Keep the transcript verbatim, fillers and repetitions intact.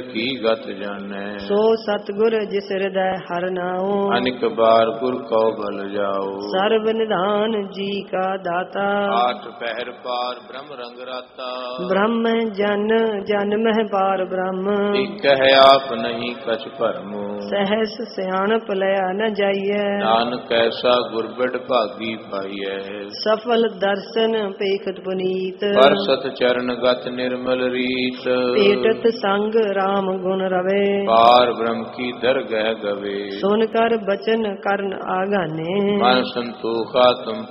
की गत जानै। सो सतगुर जिस हृदय हर नाओ। अनिक बार गुर कौ बल जाओ। सर्व निधान जी का दाता। आठ पहर पार ब्रह्म रंग राता। ब्रह्म जन जन मह पार ब्रह्म। कह आप नहीं कछ भरम। सहस सियाणप लया न जाइए। नानक ऐसा गुरबड़ भागी पाइयै। सफल दर्शन पेखत पुनीत। परसत चरण गत निर्मल रीत। पेटत संग राम गुण रवे। पार ब्रह्म की दरगह गवे। सुन कर बचन करण आगाने। मन संतोखा तुम